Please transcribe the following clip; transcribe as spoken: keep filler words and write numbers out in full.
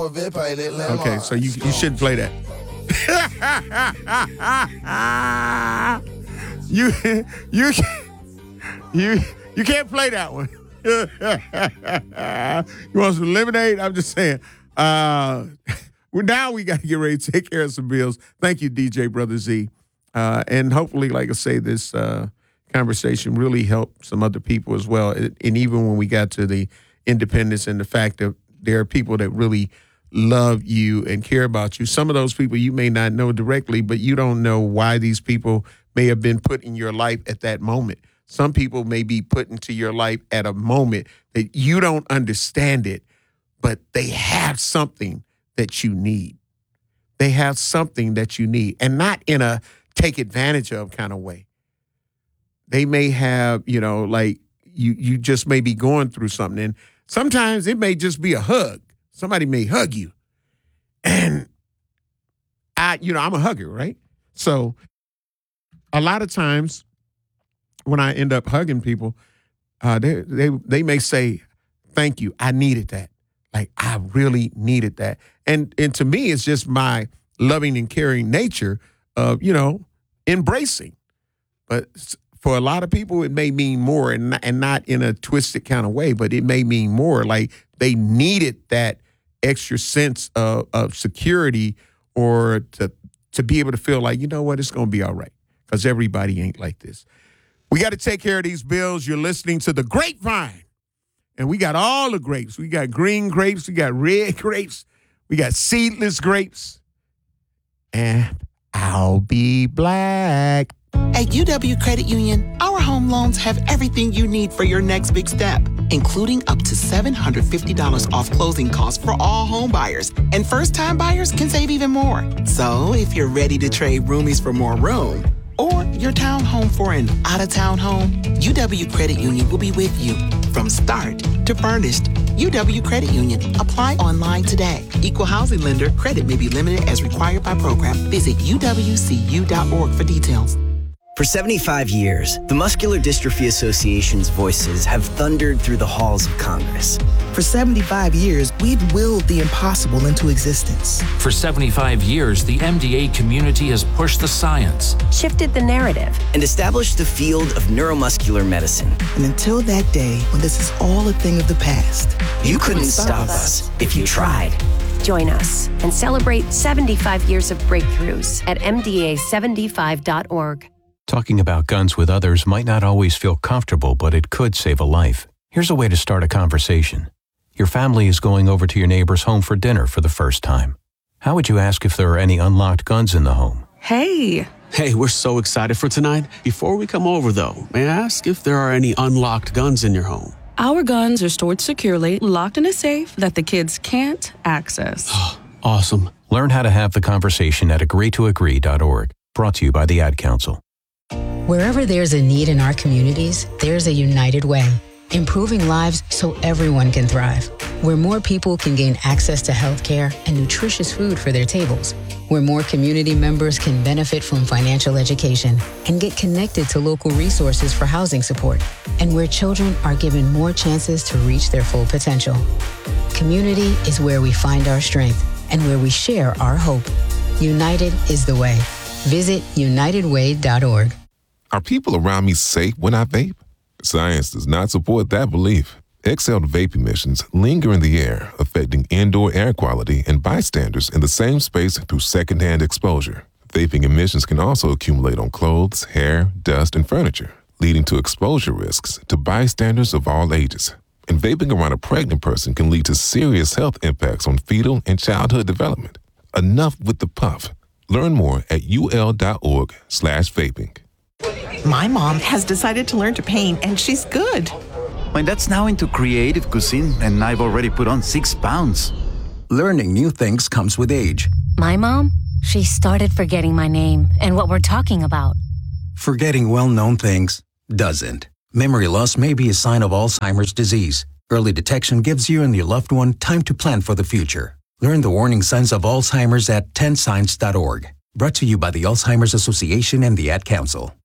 Okay, so you you shouldn't play that. you you you you can't play that one. You want some lemonade? I'm just saying. Uh, well, now we got to get ready to take care of some bills. Thank you, D J Brother Z. Uh, and hopefully, like I say, this uh, conversation really helped some other people as well. And even when we got to the independence and the fact that there are people that really love you and care about you. Some of those people you may not know directly, but you don't know why these people may have been put in your life at that moment. Some people may be put into your life at a moment that you don't understand it, but they have something that you need. They have something that you need, and not in a take advantage of kind of way. They may have, you know, like you you just may be going through something, and sometimes it may just be a hug. Somebody may hug you, and I, you know, I'm a hugger, right? So a lot of times when I end up hugging people, uh, they they they may say, "Thank you, I needed that. Like I really needed that." And and to me, it's just my loving and caring nature of, you know, embracing. But for a lot of people, it may mean more, and not, and not in a twisted kind of way, but it may mean more. Like they needed that extra sense of, of security, or to to be able to feel like, you know what, it's going to be all right, because everybody ain't like this. We got to take care of these bills. You're listening to The Grapevine, and we got all the grapes. We got green grapes. We got red grapes. We got seedless grapes. And I'll be black. At U W Credit Union, our home loans have everything you need for your next big step, including up to seven hundred fifty dollars off closing costs for all home buyers. And first-time buyers can save even more. So if you're ready to trade roomies for more room, or your townhome for an out-of-town home, U W Credit Union will be with you from start to furnished. U W Credit Union. Apply online today. Equal housing lender. Credit may be limited as required by program. Visit U W C U dot org for details. For seventy-five years, the Muscular Dystrophy Association's voices have thundered through the halls of Congress. For seventy-five years, we've willed the impossible into existence. For seventy-five years, the M D A community has pushed the science, shifted the narrative, and established the field of neuromuscular medicine. And until that day, when this is all a thing of the past, you, you couldn't stop, stop us if you tried. Join us and celebrate seventy-five years of breakthroughs at M D A seventy-five dot org. Talking about guns with others might not always feel comfortable, but it could save a life. Here's a way to start a conversation. Your family is going over to your neighbor's home for dinner for the first time. How would you ask if there are any unlocked guns in the home? Hey. Hey, we're so excited for tonight. Before we come over, though, may I ask if there are any unlocked guns in your home? Our guns are stored securely, locked in a safe that the kids can't access. Awesome. Learn how to have the conversation at agree to agree dot org. Brought to you by the Ad Council. Wherever there's a need in our communities, there's a United Way, improving lives so everyone can thrive. Where more people can gain access to health care and nutritious food for their tables. Where more community members can benefit from financial education and get connected to local resources for housing support. And where children are given more chances to reach their full potential. Community is where we find our strength and where we share our hope. United is the way. Visit united way dot org. Are people around me safe when I vape? Science does not support that belief. Exhaled vape emissions linger in the air, affecting indoor air quality and bystanders in the same space through secondhand exposure. Vaping emissions can also accumulate on clothes, hair, dust, and furniture, leading to exposure risks to bystanders of all ages. And vaping around a pregnant person can lead to serious health impacts on fetal and childhood development. Enough with the puff. Learn more at ul.org slash vaping. My mom has decided to learn to paint, and she's good. My dad's now into creative cuisine, and I've already put on six pounds. Learning new things comes with age. My mom, she started forgetting my name and what we're talking about. Forgetting well-known things doesn't. Memory loss may be a sign of Alzheimer's disease. Early detection gives you and your loved one time to plan for the future. Learn the warning signs of Alzheimer's at ten signs dot org. Brought to you by the Alzheimer's Association and the Ad Council.